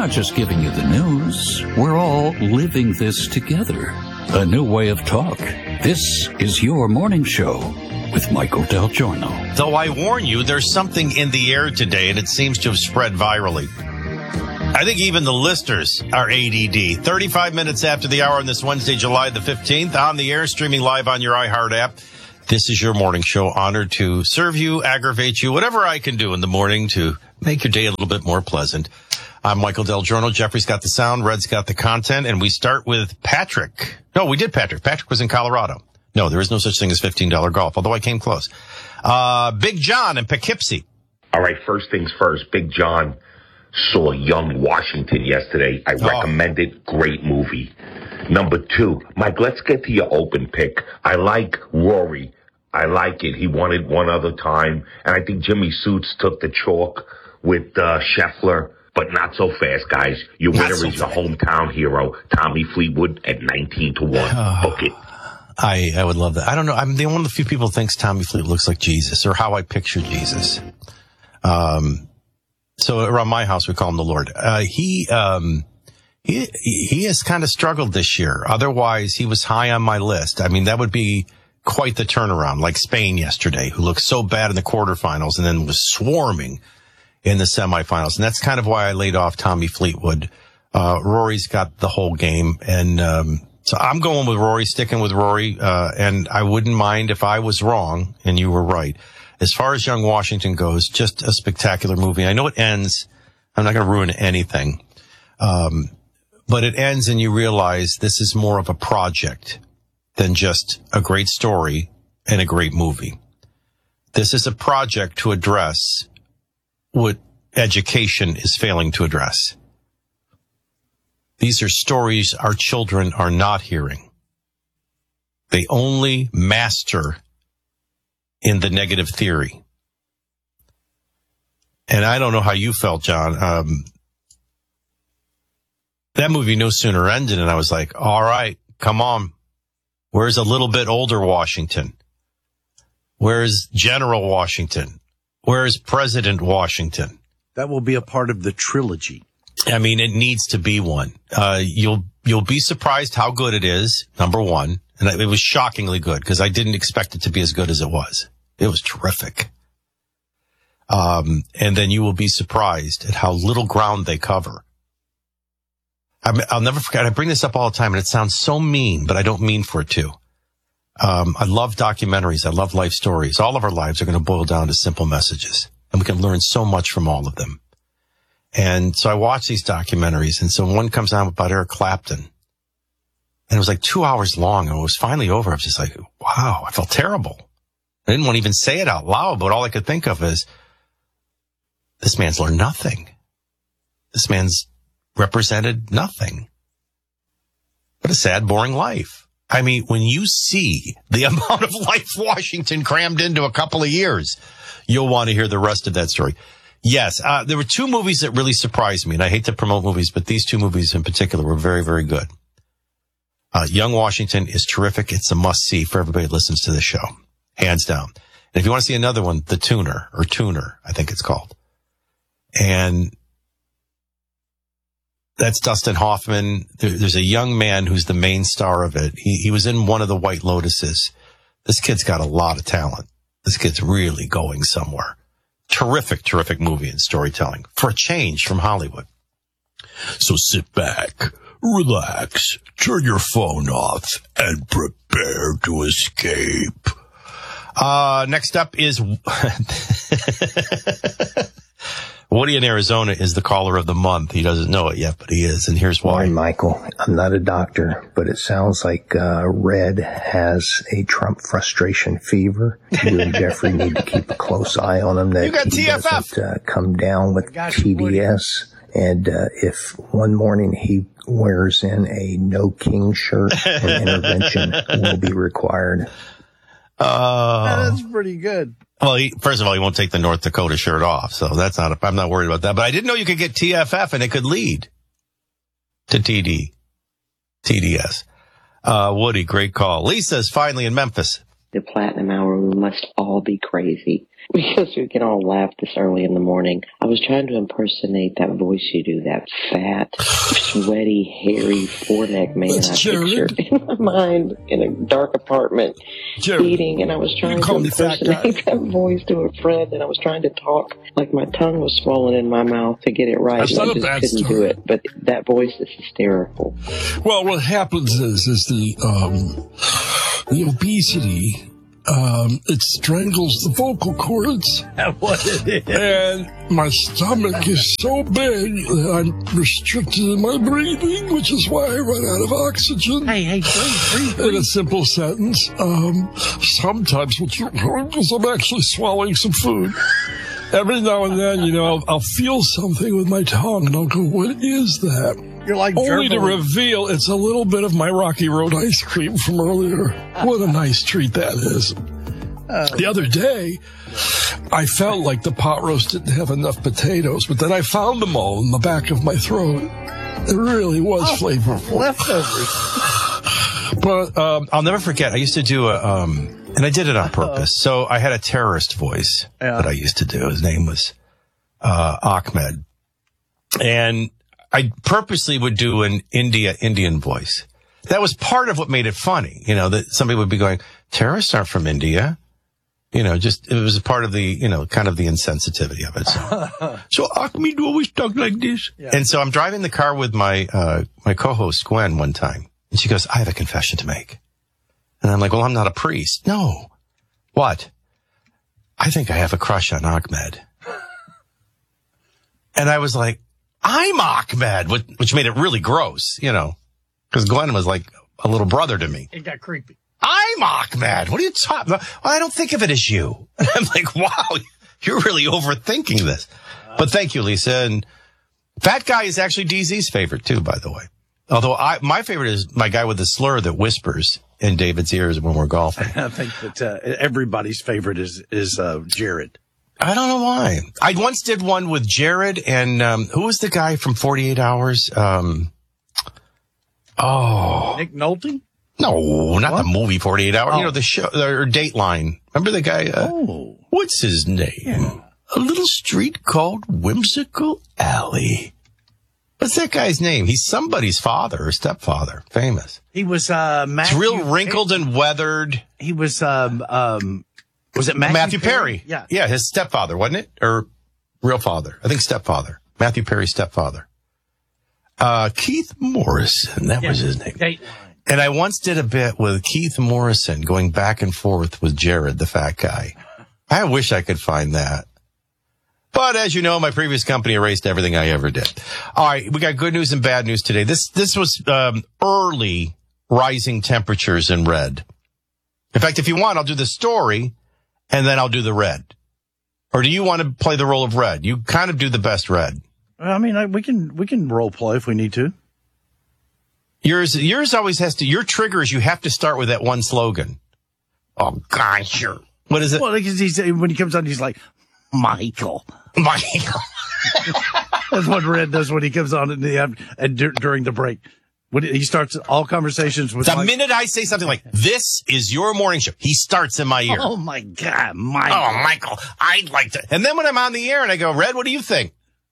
not just giving you the news. We're all living this together. A new way of talk. This is your morning show with Michael Del Giorno. Though I warn you, there's something in the air today, and it seems to have spread virally. I think even the listeners are ADD. 35 minutes after the hour on this Wednesday, July the 15th, on the air, streaming live on your iHeart app. This is your morning show. Honored to serve you, aggravate you, whatever I can do in the morning to make your day a little bit more pleasant. I'm Michael Del Giorno. Jeffrey's got the sound. Red's got the content. And we start with Patrick. No, we did Patrick. Patrick was in Colorado. No, there is no such thing as $15 golf, although I came close. Big John in Poughkeepsie. All right, first things first. Big John saw Young Washington yesterday. I recommend it. Great movie. Number two, Mike, let's get to your open pick. I like Rory. I like it. He won it one other time. And I think Jimmy Suits took the chalk with Scheffler, but not so fast, guys. Your winner is your hometown hero, Tommy Fleetwood, at 19-1. Book it. I would love that. I don't know. I'm one of the few people who thinks Tommy Fleetwood looks like Jesus, or how I picture Jesus. So around my house, we call him the Lord. He has kind of struggled this year. Otherwise, he was high on my list. I mean, that would be quite the turnaround, like Spain yesterday, who looked so bad in the quarterfinals and then was swarming in the semifinals. And that's kind of why I laid off Tommy Fleetwood. Rory's got the whole game. And so I'm going with Rory, sticking with Rory. And I wouldn't mind if I was wrong and you were right. As far as Young Washington goes, just a spectacular movie. I know it ends. I'm not going to ruin anything. But it ends and you realize this is more of a project than just a great story and a great movie. This is a project to address what education is failing to address. These are stories our children are not hearing. They only master in the negative theory. And I don't know how you felt, John. That movie no sooner ended and I was like, all right, come on. Where's a little bit older Washington? Where's General Washington? Where's President Washington? That will be a part of the trilogy. I mean, it needs to be one. You'll be surprised how good it is, number one. And it was shockingly good because I didn't expect it to be as good as it was. It was terrific. And then you will be surprised at how little ground they cover. I'll never forget. I bring this up all the time, and it sounds so mean, but I don't mean for it to. I love documentaries. I love life stories. All of our lives are going to boil down to simple messages, and we can learn so much from all of them. And so I watch these documentaries, and so one comes out about Eric Clapton, and it was like 2 hours long, and it was finally over. I was just like, wow, I felt terrible. I didn't want to even say it out loud, but all I could think of is, this man's learned nothing. This man's represented nothing but a sad, boring life. I mean, when you see the amount of life Washington crammed into a couple of years, you'll want to hear the rest of that story. Yes, there were two movies that really surprised me, and I hate to promote movies, but these two movies in particular were very, very good. Young Washington is terrific. It's a must-see for everybody that listens to this show, hands down. And if you want to see another one, The Tuner, I think it's called. And that's Dustin Hoffman. There's a young man who's the main star of it. He was in one of the White Lotuses. This kid's got a lot of talent. This kid's really going somewhere. Terrific, terrific movie and storytelling for a change from Hollywood. So sit back, relax, turn your phone off, and prepare to escape. Next up is Woody in Arizona is the caller of the month. He doesn't know it yet, but he is, and here's why. Morning, Michael. I'm not a doctor, but it sounds like Red has a Trump frustration fever. You and Jeffrey need to keep a close eye on him that he doesn't come down with TDS. And if one morning he wears in a No King shirt, an intervention will be required. That's pretty good. Well, first of all, he won't take the North Dakota shirt off, so that's not. I'm not worried about that. But I didn't know you could get TFF and it could lead to TDS. Woody, great call. Lisa's finally in Memphis. The Platinum Hour, we must all be crazy. Because we can all laugh this early in the morning. I was trying to impersonate that voice you do, that fat, sweaty, hairy, four-neck man I pictured in my mind in a dark apartment eating, and I was trying to impersonate that voice to a friend, and I was trying to talk like my tongue was swollen in my mouth to get it right, and I just couldn't do it. But that voice is hysterical. Well, what happens is the obesity, it strangles the vocal cords. That's what it is. And my stomach is so big that I'm restricted in my breathing, which is why I run out of oxygen. Hey, breathe. In a simple sentence, sometimes because I'm actually swallowing some food. Every now and then, I'll feel something with my tongue, and I'll go, what is that? You're like only to reveal it's a little bit of my Rocky Road ice cream from earlier. What a nice treat that is. The other day, I felt like the pot roast didn't have enough potatoes, but then I found them all in the back of my throat. It really was flavorful. Leftovers. But I'll never forget, I used to do and I did it on purpose. So I had a terrorist voice that I used to do. His name was Ahmed. And I purposely would do an Indian voice. That was part of what made it funny, that somebody would be going, terrorists aren't from India. It was a part of the, kind of the insensitivity of it. So Ahmed always talk like this. Yeah. And so I'm driving the car with my co-host Gwen one time, and she goes, I have a confession to make. And I'm like, well, I'm not a priest. No. What? I think I have a crush on Ahmed. And I was like, I'm Ahmed, which made it really gross, because Glenn was like a little brother to me. It got creepy. I'm Ahmed. What are you talking about? Well, I don't think of it as you. I'm like, wow, you're really overthinking this. But thank you, Lisa. And that guy is actually DZ's favorite too, by the way. Although my favorite is my guy with the slur that whispers in David's ears when we're golfing. I think that everybody's favorite is Jared. I don't know why. I once did one with Jared and who was the guy from 48 Hours? Nick Nolte? No, not the movie 48 Hours. The show, or Dateline. Remember the guy? What's his name? Yeah. A little street called Whimsical Alley. What's that guy's name? He's somebody's father or stepfather. Famous. He was Matthew. It's real wrinkled and weathered. He was was it Matthew Perry? Yeah. Yeah, his stepfather, wasn't it? Or real father? I think stepfather. Matthew Perry's stepfather. Keith Morrison. That was his name. Dateline. And I once did a bit with Keith Morrison going back and forth with Jared, the fat guy. I wish I could find that. But as you know, my previous company erased everything I ever did. All right, we got good news and bad news today. This was early rising temperatures in red. In fact, if you want, I'll do the story, and then I'll do the red. Or do you want to play the role of red? You kind of do the best red. I mean, we can role play if we need to. Yours always has to, your triggers, you have to start with that one slogan. Oh, gosh, sure. What is it? Well, because when he comes on, he's like, Michael. That's what Red does when he comes on during the break. When he starts all conversations with the minute I say something like, this is your morning show, he starts in my ear. Oh, my God, Michael. Oh, Michael, I'd like to. And then when I'm on the air and I go, Red, what do you think?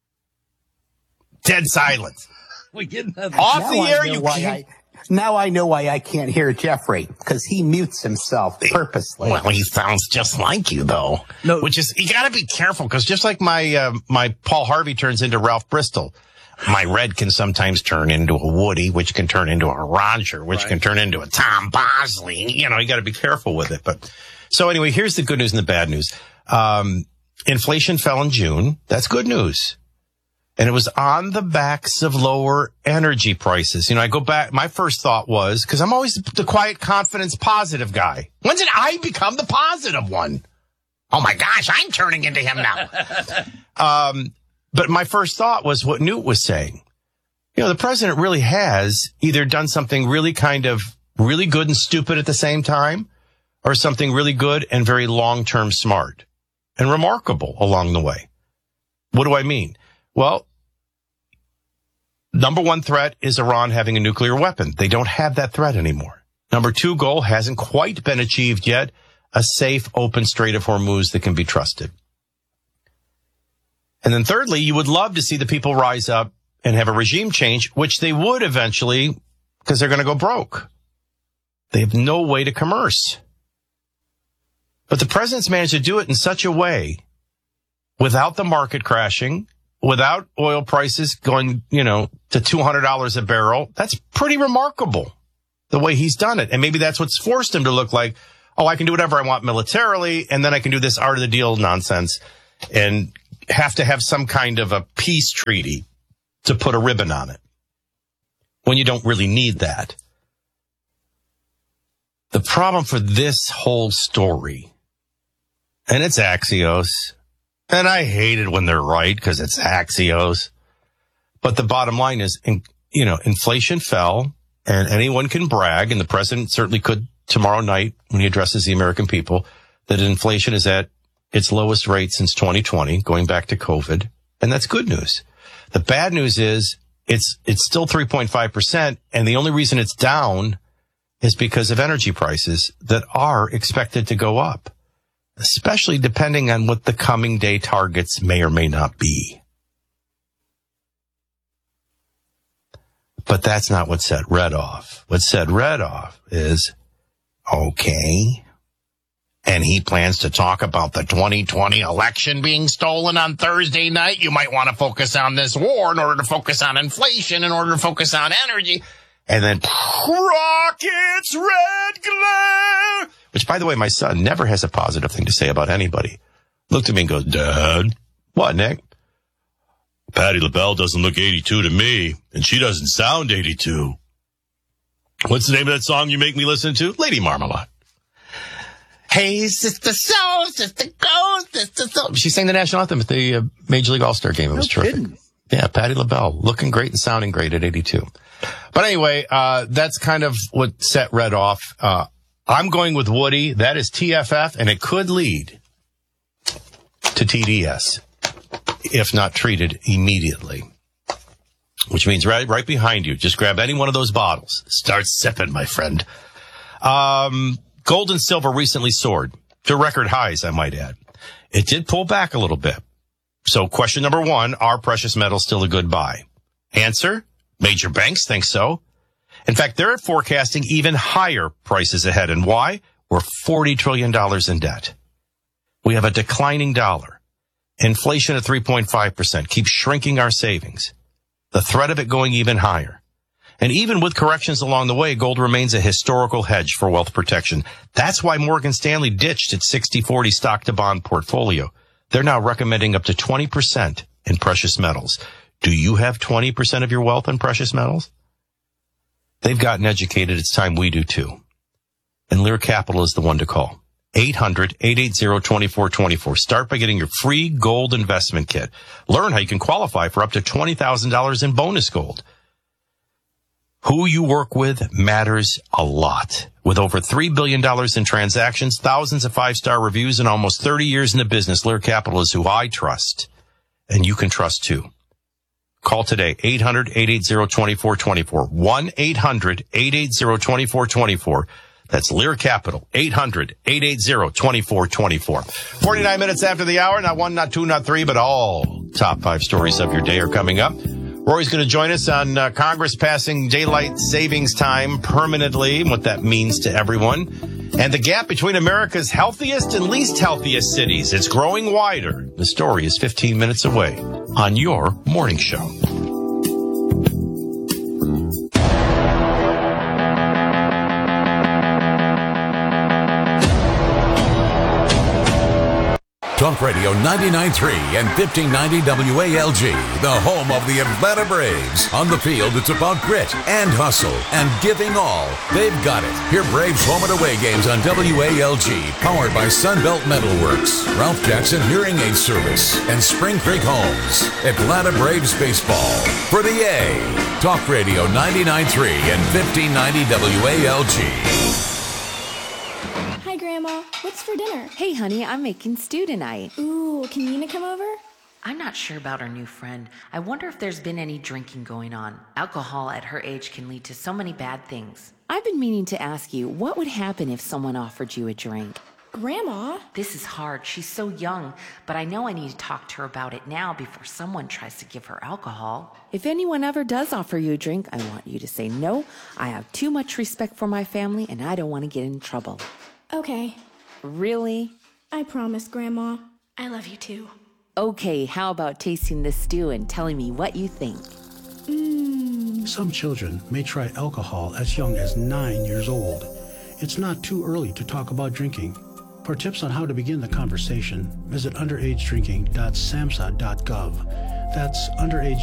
Dead silence. We get nothing. Off the air, you can't. Now I know why I can't hear Jeffrey, because he mutes himself purposely. Well, he sounds just like you, though. No, which is, you gotta be careful, because just like my Paul Harvey turns into Ralph Bristol, my Red can sometimes turn into a Woody, which can turn into a Roger, which can turn into a Tom Bosley. You gotta be careful with it. But so anyway, here's the good news and the bad news. Inflation fell in June. That's good news. And it was on the backs of lower energy prices. I go back, my first thought was, because I'm always the quiet, confidence, positive guy. When did I become the positive one? Oh my gosh, I'm turning into him now. But my first thought was what Newt was saying. The president really has either done something really kind of really good and stupid at the same time, or something really good and very long-term smart and remarkable along the way. What do I mean? Well, number one threat is Iran having a nuclear weapon. They don't have that threat anymore. Number two goal hasn't quite been achieved yet. a safe, open Strait of Hormuz that can be trusted. And then thirdly, you would love to see the people rise up and have a regime change, which they would eventually, because they're going to go broke. They have no way to commerce. But the president's managed to do it in such a way, without the market crashing, without oil prices going, to $200 a barrel. That's pretty remarkable, the way he's done it. And maybe that's what's forced him to look like, oh, I can do whatever I want militarily, and then I can do this art of the deal nonsense and have to have some kind of a peace treaty to put a ribbon on it, when you don't really need that. The problem for this whole story, and it's Axios, and I hate it when they're right because it's Axios, but the bottom line is, inflation fell, and anyone can brag, and the president certainly could tomorrow night when he addresses the American people, that inflation is at its lowest rate since 2020, going back to COVID, and that's good news. The bad news is it's still 3.5%, and the only reason it's down is because of energy prices that are expected to go up, especially depending on what the coming day targets may or may not be. But that's not what set Red off. What set Red off is, okay, and he plans to talk about the 2020 election being stolen on Thursday night. You might want to focus on this war in order to focus on inflation, in order to focus on energy. And then rockets, red glare, which, by the way, my son never has a positive thing to say about anybody. Looked at me and goes, Dad, what, Nick? Patti LaBelle doesn't look 82 to me, and she doesn't sound 82. What's the name of that song you make me listen to? Lady Marmalade. Hey, sister soul, sister gold, sister soul. She sang the national anthem at the Major League All-Star game. It was terrific. Kidding. Yeah, Patti LaBelle, looking great and sounding great at 82. But anyway, that's kind of what set Red off. I'm going with Woody. That is TFF, and it could lead to TDS if not treated immediately. Which means right behind you. Just grab any one of those bottles. Start sipping, my friend. Gold and silver recently soared to record highs, I might add. It did pull back a little bit. So question number one, are precious metals still a good buy? Answer, major banks think so. In fact, they're forecasting even higher prices ahead. And why? We're $40 trillion in debt. We have a declining dollar. Inflation at 3.5% keeps shrinking our savings. The threat of it going even higher. And even with corrections along the way, gold remains a historical hedge for wealth protection. That's why Morgan Stanley ditched its 60-40 stock-to-bond portfolio. They're now recommending up to 20% in precious metals. Do you have 20% of your wealth in precious metals? They've gotten educated. It's time we do too. And Lear Capital is the one to call. 800-880-2424. Start by getting your free gold investment kit. Learn how you can qualify for up to $20,000 in bonus gold. Who you work with matters a lot. With over $3 billion in transactions, thousands of five-star reviews, and almost 30 years in the business, Lear Capital is who I trust. And you can trust too. Call today, 800-880-2424. 1-800-880-2424. That's Lear Capital, 800-880-2424. 49 minutes after the hour, not one, not two, not three, but all top five stories of your day are coming up. Rory's going to join us on Congress passing daylight savings time permanently, and what that means to everyone. And the gap between America's healthiest and least healthiest cities, it's growing wider. The story is 15 minutes away on your morning show. Talk Radio 99.3 and 1590 WALG, the home of the Atlanta Braves. On the field, it's about grit and hustle and giving all. They've got it. Hear Braves home and away games on WALG, powered by Sunbelt Metalworks, Ralph Jackson Hearing Aid Service, and Spring Creek Homes. Atlanta Braves baseball for the A. Talk Radio 99.3 and 1590 WALG. Hi, Grandma. What's for dinner? Hey, honey, I'm making stew tonight. Ooh, can Nina come over? I'm not sure about our new friend. I wonder if there's been any drinking going on. Alcohol at her age can lead to so many bad things. I've been meaning to ask you, what would happen if someone offered you a drink? Grandma? This is hard. She's so young, but I know I need to talk to her about it now before someone tries to give her alcohol. If anyone ever does offer you a drink, I want you to say no. I have too much respect for my family, and I don't want to get in trouble. Okay. Really? I promise, Grandma. I love you too. Okay, how about tasting this stew and telling me what you think? Some children may try alcohol as young as 9 years old. It's not too early to talk about drinking. For tips on how to begin the conversation, visit underagedrinking.samhsa.gov. That's underage